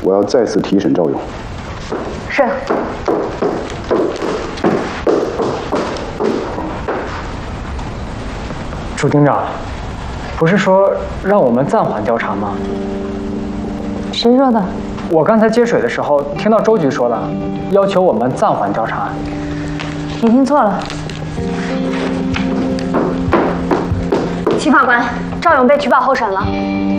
我要再次提审赵勇。 是。 朱厅长，不是说让我们暂缓调查吗？ 谁说的？ 我刚才接水的时候听到周局说的，要求我们暂缓调查。 你听错了。秦法官，赵勇被取保候审了。